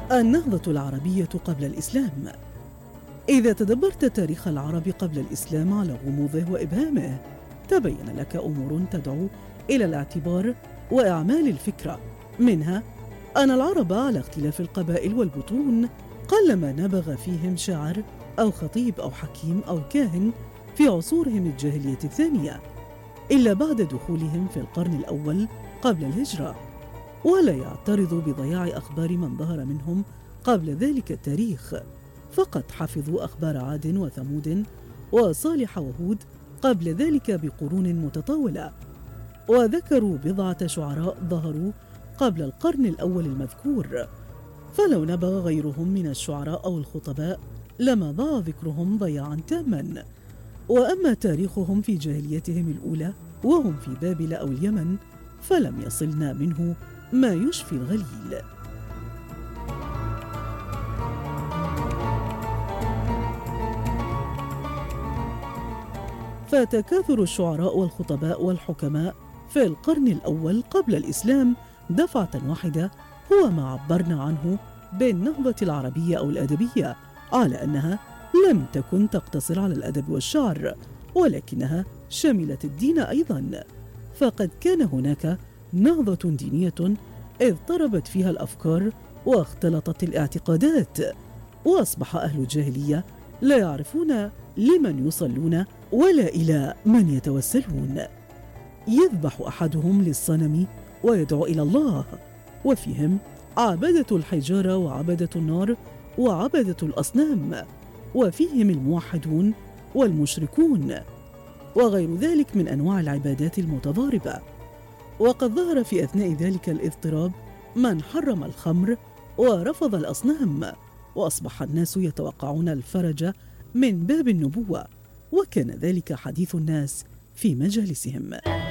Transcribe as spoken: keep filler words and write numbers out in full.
النهضة العربية قبل الإسلام. إذا تدبرت تاريخ العرب قبل الإسلام على غموضه وإبهامه، تبين لك أمور تدعو إلى الاعتبار وإعمال الفكرة. منها أن العرب على اختلاف القبائل والبطون قلما نبغ فيهم شاعر أو خطيب أو حكيم أو كاهن في عصورهم الجاهلية الثانية، إلا بعد دخولهم في القرن الأول قبل الهجرة، ولا يعترض بضياع أخبار من ظهر منهم قبل ذلك التاريخ، فقد حفظوا أخبار عاد وثمود وصالح وهود قبل ذلك بقرون متطاولة، وذكروا بضعة شعراء ظهروا قبل القرن الأول المذكور، فلو نبغ غيرهم من الشعراء أو الخطباء لما ضاع ذكرهم ضياعا تاما. وأما تاريخهم في جاهليتهم الأولى وهم في بابل أو اليمن فلم يصلنا منه ما يشفي الغليل. فتكاثر الشعراء والخطباء والحكماء في القرن الأول قبل الإسلام دفعة واحدة هو ما عبرنا عنه بالنهضة العربية أو الأدبية، على أنها لم تكن تقتصر على الأدب والشعر، ولكنها شملت الدين أيضا، فقد كان هناك نهضة دينية اضطربت فيها الأفكار واختلطت الاعتقادات، وأصبح أهل الجاهلية لا يعرفون لمن يصلون ولا إلى من يتوسلون. يذبح أحدهم للصنم ويدعو إلى الله، وفيهم عبدة الحجارة وعبدة النار وعبدة الأصنام، وفيهم الموحدون والمشركون وغير ذلك من أنواع العبادات المتضاربة. وقد ظهر في أثناء ذلك الاضطراب من حرم الخمر ورفض الأصنام، وأصبح الناس يتوقعون الفرج من باب النبوة، وكان ذلك حديث الناس في مجالسهم.